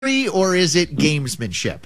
or is it gamesmanship?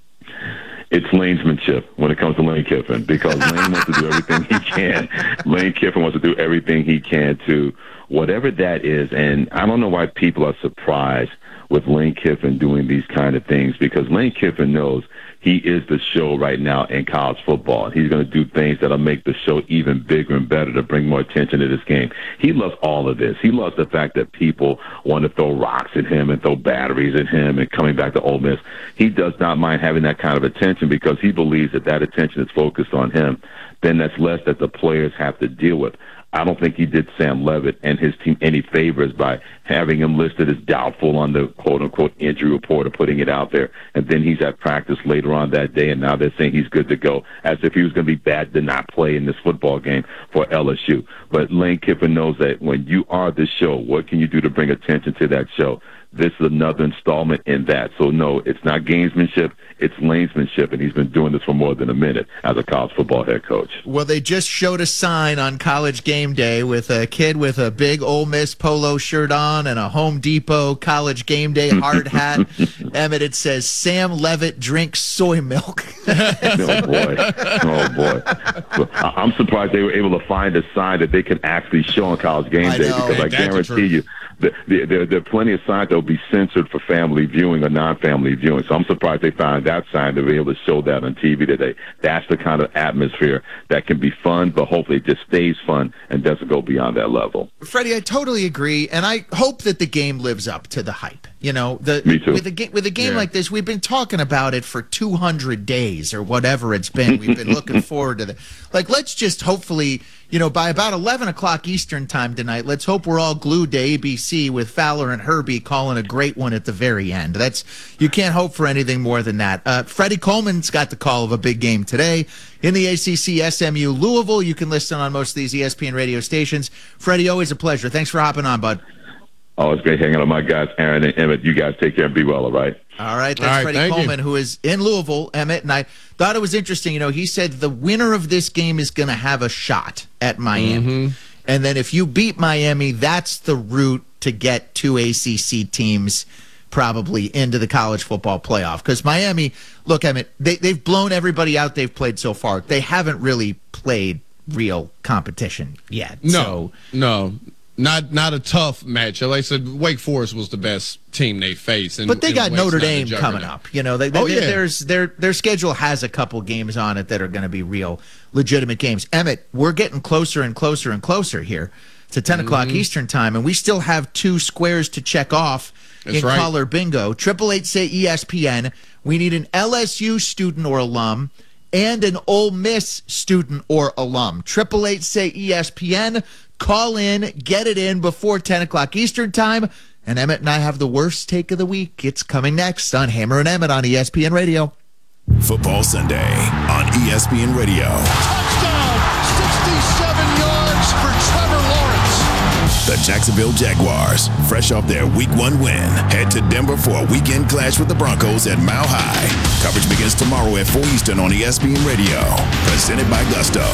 It's lanesmanship when it comes to Lane Kiffin, because Lane wants to do everything he can. Lane Kiffin wants to do everything he can to whatever that is. And I don't know why people are surprised with Lane Kiffin doing these kind of things, because Lane Kiffin knows he is the show right now in college football. He's going to do things that'll make the show even bigger and better to bring more attention to this game. He loves all of this. He loves the fact that people want to throw rocks at him and throw batteries at him and coming back to Ole Miss. He does not mind having that kind of attention, because he believes that that attention is focused on him. Then that's less that the players have to deal with. I don't think he did Sam Levitt and his team any favors by having him listed as doubtful on the quote-unquote injury report or putting it out there. And then he's at practice later on that day, and now they're saying he's good to go, as if he was going to be bad to not play in this football game for LSU. But Lane Kiffin knows that when you are the show, what can you do to bring attention to that show? This is another installment in that. So, no, it's not gamesmanship. It's lanesmanship, and he's been doing this for more than a minute as a college football head coach. Well, they just showed a sign on College Game Day with a kid with a big Ole Miss polo shirt on and a Home Depot College Game Day hard hat. Emmett, it says, Sam Levitt drinks soy milk. Oh, boy. Oh, boy. I'm surprised they were able to find a sign that they can actually show on College Game Day, because I guarantee you, there are plenty of signs that will be censored for family viewing or non-family viewing. So I'm surprised they found that sign to be able to show that on TV today. That's the kind of atmosphere that can be fun, but hopefully it just stays fun and doesn't go beyond that level. Freddie, I totally agree, and I hope that the game lives up to the hype. You know, Me too. With a game like this, we've been talking about it for 200 days or whatever it's been. We've been looking forward to let's just hopefully, by about 11 o'clock Eastern time tonight, let's hope we're all glued to ABC with Fowler and Herbie calling a great one at the very end. You can't hope for anything more than that. Freddie Coleman's got the call of a big game today in the ACC, SMU Louisville. You can listen on most of these ESPN radio stations. Freddie, always a pleasure. Thanks for hopping on, bud. Oh, it's great hanging out with my guys, Aaron and Emmett. You guys take care and be well, all right? All right. That's Freddie Coleman, who is in Louisville, Emmett. And I thought it was interesting. He said the winner of this game is going to have a shot at Miami. Mm-hmm. And then if you beat Miami, that's the route to get two ACC teams probably into the college football playoff. Because Miami, look, Emmett, they've blown everybody out they've played so far. They haven't really played real competition yet. No. Not a tough match. Like I said, Wake Forest was the best team they faced. But they got Notre Dame coming up. Their schedule has a couple games on it that are going to be real legitimate games. Emmett, we're getting closer and closer and closer here to 10 o'clock Eastern time, and we still have two squares to check off in caller bingo. 888-SAY-ESPN. We need an LSU student or alum and an Ole Miss student or alum. 888-SAY-ESPN. Call in, get it in before 10 o'clock Eastern time. And Emmett and I have the worst take of the week. It's coming next on Hammer and Emmett on ESPN Radio. Football Sunday on ESPN Radio. Touchdown! 67 yards for Trevor Lawrence. The Jacksonville Jaguars, fresh off their Week 1 win, head to Denver for a weekend clash with the Broncos at Mile High. Coverage begins tomorrow at 4 Eastern on ESPN Radio. Presented by Gusto.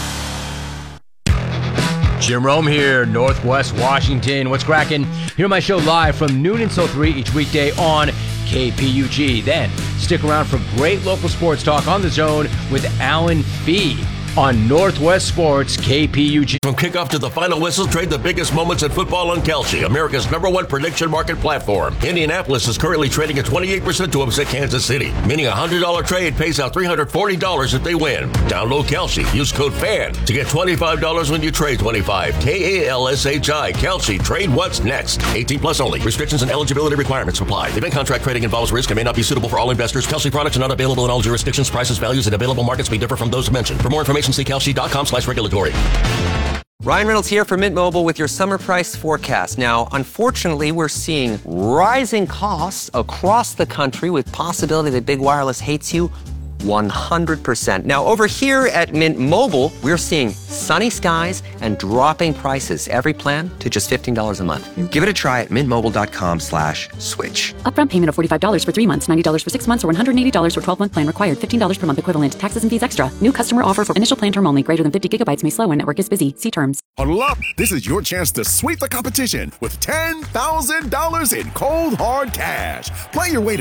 Jim Rome here, Northwest Washington. What's cracking? Hear my show live from noon until 3 each weekday on KPUG. Then stick around for great local sports talk on The Zone with Alan Fee on Northwest Sports KPUG. From kickoff to the final whistle, trade the biggest moments in football on Kalshi, America's #1 prediction market platform. Indianapolis is currently trading at 28% to upset Kansas City, meaning a $100 trade pays out $340 if they win. Download Kalshi. Use code FAN to get $25 when you trade 25. KALSHI. Kalshi. Trade what's next. 18 plus only. Restrictions and eligibility requirements apply. Event contract trading involves risk and may not be suitable for all investors. Kalshi products are not available in all jurisdictions. Prices, values, and available markets may differ from those mentioned. For more information, see Kalshi.com/regulatory. Ryan Reynolds here from Mint Mobile with your summer price forecast. Now, unfortunately, we're seeing rising costs across the country with possibility that big wireless hates you 100%. Now, over here at Mint Mobile, we're seeing sunny skies and dropping prices. Every plan to just $15 a month. Give it a try at mintmobile.com/switch. Upfront payment of $45 for 3 months, $90 for 6 months, or $180 for 12-month plan required. $15 per month equivalent. Taxes and fees extra. New customer offer for initial plan term only. Greater than 50 gigabytes may slow when network is busy. See terms. Huddle up. This is your chance to sweep the competition with $10,000 in cold hard cash. Play your way to